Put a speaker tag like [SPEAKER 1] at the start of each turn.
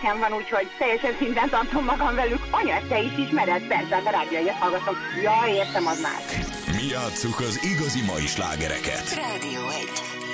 [SPEAKER 1] gyerekem van, úgyhogy teljesen szinten tartom magam velük. Anya, te is ismered? Persze, hát a rádióját hallgatom. Ja, értem, az már.
[SPEAKER 2] Mi játsszuk az igazi mai slágereket.
[SPEAKER 3] Rádió 1.